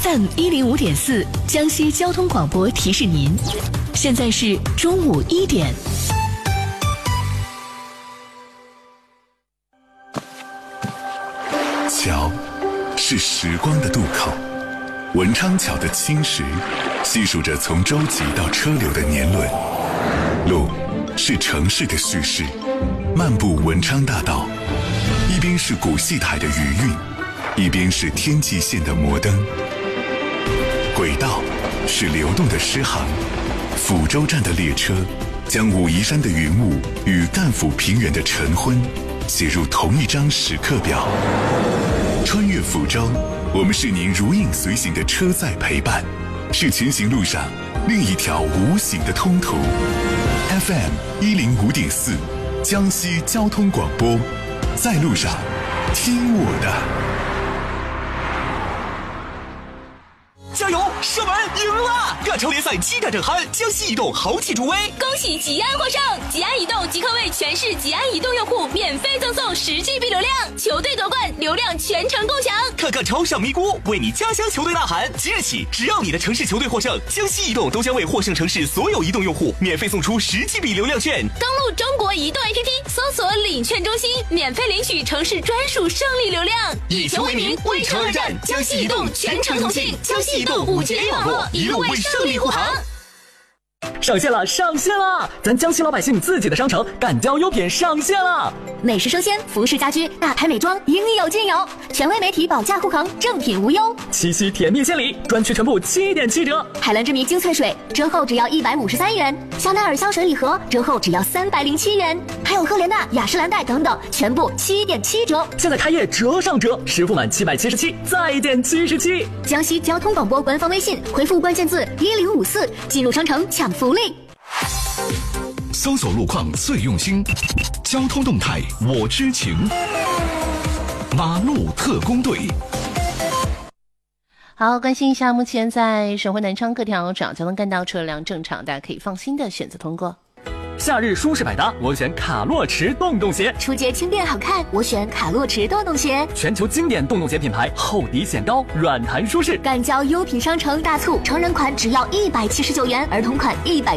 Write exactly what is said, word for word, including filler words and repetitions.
F M 一零五点四，江西交通广播提示您，现在是中午一点。 桥是时光的渡口，文昌桥的青石细数着从舟楫到车流的年轮。路是城市的叙事，漫步文昌大道，一边是古戏台的余韵，一边是天际线的摩登。轨道是流动的诗行，抚州站的列车将武夷山的云雾与赣抚平原的晨昏写入同一张时刻表。穿越抚州，我们是您如影随形的车载陪伴，是前行路上另一条无形的通途。F M 一零五点四，江西交通广播，在路上，听我的。 加油！射门赢了！亚超联赛激战正酣，江西移动豪气助威， 恭喜吉安获胜！吉安移动即刻为全市吉安移动用户免费赠送十 G B 流量，球队夺冠，流量全程共享。 看看超上咪咕，为你家乡球队呐喊！即日起，只要你的城市球队获胜，江西移动都将为获胜城市所有移动用户免费送出十 G B 流量券。 登录中国移动 A P P， 搜索领券中心，免费领取城市专属胜利流量。 以球为名，为城而战，江西移动全程同庆，江西移动五 G A 网络，一路为胜利护航。 上线了，上线了！咱江西老百姓自己的商城敢交优品上线了， 美食生鲜、服饰家居、大牌美妆，应有尽有。权威媒体保价护航，正品无忧。 七夕甜蜜献礼，专区全部七点七折。 海蓝之谜精粹水折后只要一百五十三元，香奈儿香水礼盒折后只要三百零七元，还有赫莲娜、雅诗兰黛等等，全部七点七折。 现在开业折上折，实付满七百七十七，再减七十七。 江西交通广播官方微信回复关键字一零五四，进入商城抢福利。 搜索路况最用心，交通动态我知情。马路特工队。 好，关心一下目前在省会南昌各条主要交通干道车辆正常，大家可以放心的选择通过。 夏日舒适百搭，我选卡洛驰洞洞鞋。 出街轻便好看，我选卡洛驰洞洞鞋。 全球经典洞洞鞋品牌，厚底显高，软弹舒适。 敢交优品商城大促，成人款只要一百七十九元，儿童款一百。